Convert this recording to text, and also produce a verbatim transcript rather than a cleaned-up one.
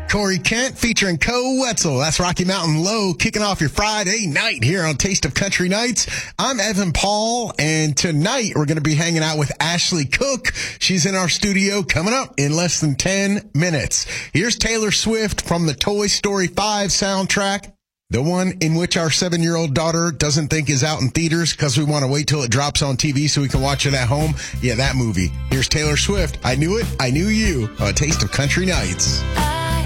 Corey Kent featuring Co Wetzel. That's Rocky Mountain Low kicking off your Friday night here on Taste of Country Nights. I'm Evan Paul, and tonight we're going to be hanging out with Ashley Cook. She's in our studio coming up in less than ten minutes. Here's Taylor Swift from the Toy Story five soundtrack. The one in which our seven-year-old daughter doesn't think is out in theaters because we want to wait till it drops on T V so we can watch it at home. Yeah, that movie. Here's Taylor Swift. I Knew It, I Knew You, on Taste of Country Nights.